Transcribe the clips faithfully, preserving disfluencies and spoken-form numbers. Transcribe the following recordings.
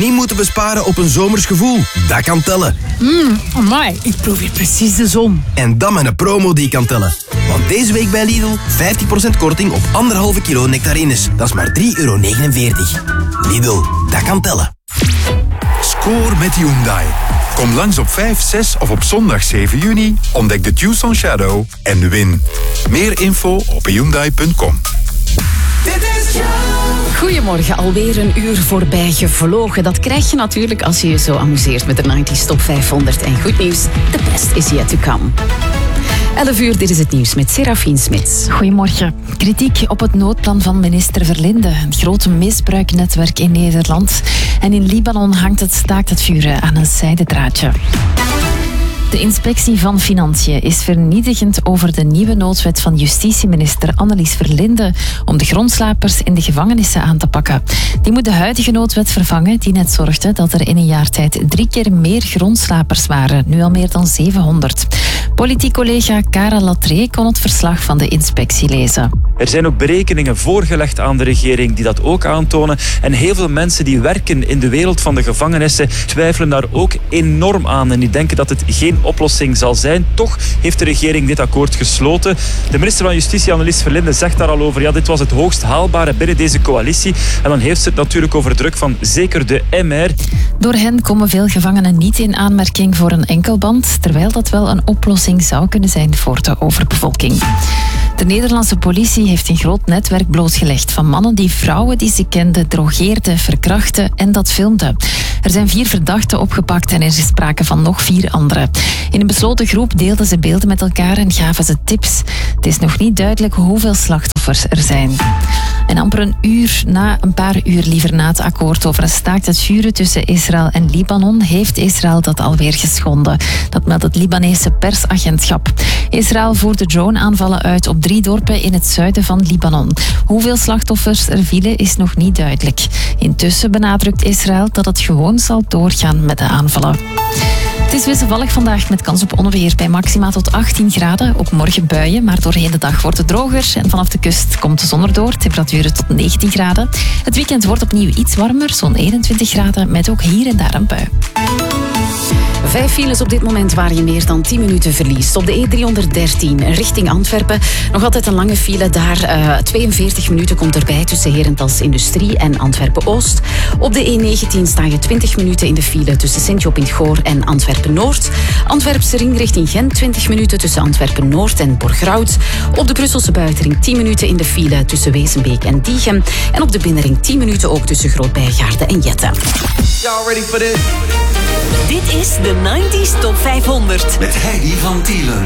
niet moeten besparen op een zomers gevoel. Dat kan tellen. Mmm, amai, ik proef hier precies de zon. En dan met een promo die kan tellen. Want deze week bij Lidl vijftien procent korting op anderhalve kilo nectarines. Dat is maar drie euro negenenveertig. Lidl, dat kan tellen. Score met Hyundai. Kom langs op vijf, zes of op zondag zeven juni. Ontdek de Tucson Shadow en win. Meer info op hyundai punt com. Goedemorgen, alweer een uur voorbij gevlogen. Dat krijg je natuurlijk als je je zo amuseert met de negentig Top vijfhonderd. En goed nieuws, the best is yet to come. elf uur, dit is het nieuws met Serafien Smits. Goedemorgen. Kritiek op het noodplan van minister Verlinde. Een groot misbruiknetwerk in Nederland. En in Libanon hangt het staakt het vuren aan een zijden draadje. De inspectie van Financiën is vernietigend over de nieuwe noodwet van justitieminister Annelies Verlinde om de grondslapers in de gevangenissen aan te pakken. Die moet de huidige noodwet vervangen die net zorgde dat er in een jaar tijd drie keer meer grondslapers waren, nu al meer dan zevenhonderd. Politiek collega Cara Latré kon het verslag van de inspectie lezen. Er zijn ook berekeningen voorgelegd aan de regering die dat ook aantonen. En heel veel mensen die werken in de wereld van de gevangenissen twijfelen daar ook enorm aan en die denken dat het geen oplossing zal zijn. Toch heeft de regering dit akkoord gesloten. De minister van Justitie, Annelies Verlinde, zegt daar al over. Ja, dit was het hoogst haalbare binnen deze coalitie. En dan heeft ze het natuurlijk over druk van zeker de M R. Door hen komen veel gevangenen niet in aanmerking voor een enkelband, terwijl dat wel een oplossing zou kunnen zijn voor de overbevolking. De Nederlandse politie heeft een groot netwerk blootgelegd van mannen die vrouwen die ze kenden drogeerden, verkrachten en dat filmden. Er zijn vier verdachten opgepakt en er is sprake van nog vier anderen. In een besloten groep deelden ze beelden met elkaar en gaven ze tips. Het is nog niet duidelijk hoeveel slachtoffers er zijn. En amper een uur na, een paar uur liever na het akkoord over een staakt het vuren tussen Israël en Libanon, heeft Israël dat alweer geschonden. Dat meldt het Libanese persagentschap. Israël voerde drone-aanvallen uit op drie dorpen in het zuiden van Libanon. Hoeveel slachtoffers er vielen is nog niet duidelijk. Intussen benadrukt Israël dat het gewoon zal doorgaan met de aanvallen. Het is wisselvallig vandaag met kans op onweer bij maxima tot achttien graden. Ook morgen buien, maar doorheen de dag wordt het droger. En vanaf de kust komt de zon erdoor. Temperaturen tot negentien graden. Het weekend wordt opnieuw iets warmer, zo'n eenentwintig graden, met ook hier en daar een bui. Vijf files op dit moment waar je meer dan tien minuten verliest. Op de E driehonderddertien richting Antwerpen. Nog altijd een lange file daar. Uh, tweeënveertig minuten komt erbij tussen Herentals Industrie en Antwerpen-Oost. Op de E negentien sta je twintig minuten in de file tussen Sint-Job in het Goor en Antwerpen-Noord. Antwerpse ring richting Gent twintig minuten tussen Antwerpen-Noord en Borgerhout. Op de Brusselse buitenring tien minuten in de file tussen Wezenbeek en Diegem. En op de binnenring tien minuten ook tussen Groot-Bijgaarden en Jetten. Y'all ready for this? Dit is de negentig Top vijfhonderd. Met Heidi van Tielen.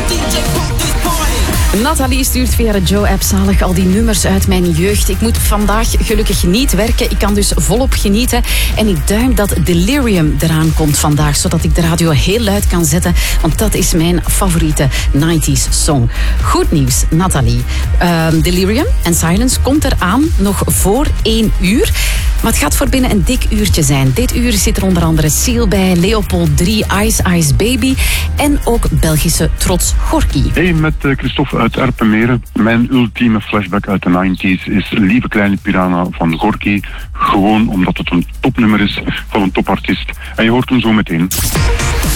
Nathalie stuurt via de Joe-app zalig al die nummers uit mijn jeugd. Ik moet vandaag gelukkig niet werken. Ik kan dus volop genieten. En ik duim dat Delirium eraan komt vandaag, zodat ik de radio heel luid kan zetten. Want dat is mijn favoriete nineties song. Goed nieuws, Nathalie. Uh, Delirium en Silence komt eraan nog voor één uur. Maar het gaat voor binnen een dik uurtje zijn. Dit uur zit er onder andere Seal bij, Leopold drie, Ice Ice Baby en ook Belgische trots Gorky. Hey, met uh, Christophe uit Erpenmeren. Mijn ultieme flashback uit de negentig is Lieve Kleine Piranha van Gorky. Gewoon omdat het een topnummer is van een topartiest. En je hoort hem zo meteen.